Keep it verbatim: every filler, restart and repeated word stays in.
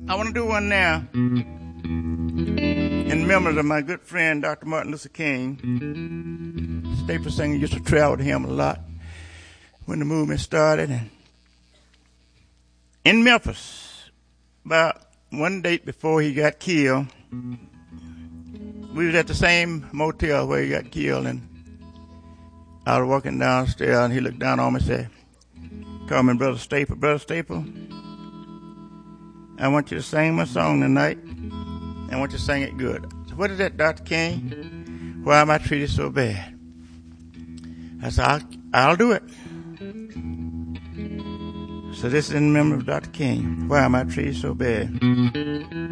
I want to do one now in memory of my good friend, Doctor Martin Luther King. Staple Singer used to travel with him a lot when the movement started. And in Memphis, about one date before he got killed, we was at the same motel where he got killed, and I was walking downstairs, and he looked down on me and said, call me Brother Staple. Brother Staple, I want you to sing my song tonight. I want you to sing it good. So what is that, Doctor King? Why am I treated so bad? I said, I'll, I'll do it. So this is in memory of Doctor King. Why am I treated so bad?